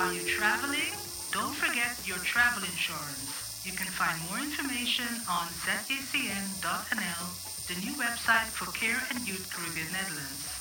Are you traveling? Don't forget your travel insurance. You can find more information on zacn.nl, the new website for Care and Youth Caribbean Netherlands.